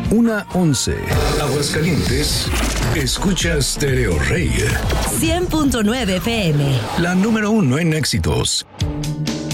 1:11. Aguascalientes, escucha Stereo Rey. 100.9 FM. La número 1 en éxitos.